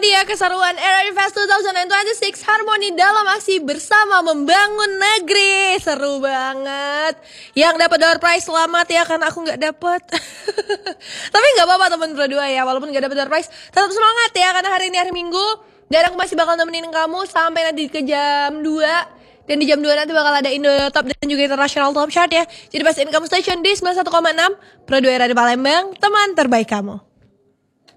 dia keseruan RRI Fest 2026 Harmoni dalam aksi bersama membangun negeri. Seru banget. Yang dapat door prize selamat ya, karena aku nggak dapat. Tapi nggak apa-apa teman Pro 2 ya, walaupun nggak dapat door prize tetap semangat ya, karena hari ini hari Minggu dan aku masih bakal nemenin kamu sampai nanti ke jam 2. Dan di jam 2 nanti bakal ada Indo Top dan juga International Top Chart ya. Jadi pastiin kamu station di 91,6 Pro 2 Radio Palembang, teman terbaik kamu.